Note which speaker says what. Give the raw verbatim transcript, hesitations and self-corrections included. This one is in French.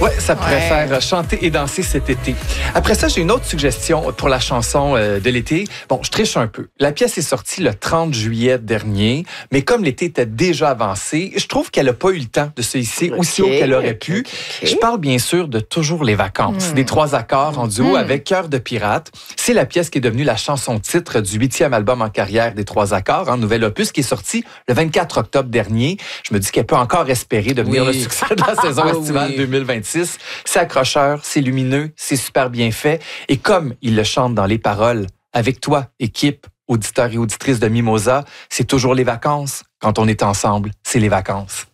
Speaker 1: Ouais, ça pourrait
Speaker 2: Ouais.
Speaker 1: faire chanter et danser cet été. Après ça, j'ai une autre suggestion pour la chanson euh, de l'été. Bon, je triche un peu. La pièce est sortie le trente juillet dernier, mais comme l'été était déjà avancé, je trouve qu'elle n'a pas eu le temps de se hisser aussi haut
Speaker 2: Ok,
Speaker 1: qu'elle aurait
Speaker 2: ok,
Speaker 1: pu.
Speaker 2: ok, ok.
Speaker 1: Je parle bien sûr de Toujours les vacances,
Speaker 2: Mm.
Speaker 1: des trois accords en duo
Speaker 2: Mm.
Speaker 1: avec Cœur de pirate. C'est la pièce qui est devenue la chanson-titre du huitième album en carrière des trois accords, un nouvel opus qui est sorti le vingt-quatre octobre dernier. Je me dis qu'elle peut encore espérer devenir
Speaker 3: Oui.
Speaker 1: le succès de la saison
Speaker 3: Ah
Speaker 1: estivale
Speaker 3: oui.
Speaker 1: deux mille vingt-six. C'est accrocheur, c'est lumineux, c'est super bien fait. Et comme il le chante dans les paroles, avec toi, équipe, auditeurs et auditrices de Mimosa, c'est toujours les vacances. Quand on est ensemble, c'est les vacances.